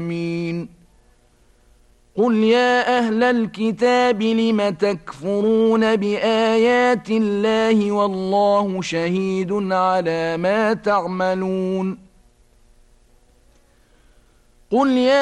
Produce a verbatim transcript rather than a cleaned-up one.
قل يا أهل الكتاب لم تكفرون بآيات الله والله شهيد على ما تعملون قل يا